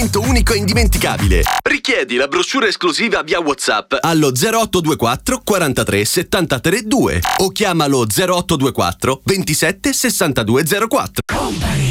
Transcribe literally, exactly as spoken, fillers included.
momento unico e indimenticabile. Richiedi la brochure esclusiva via WhatsApp allo zero otto due quattro quarantatré settantatré due o chiamalo zero otto due quattro ventisette sessantadue zero quattro.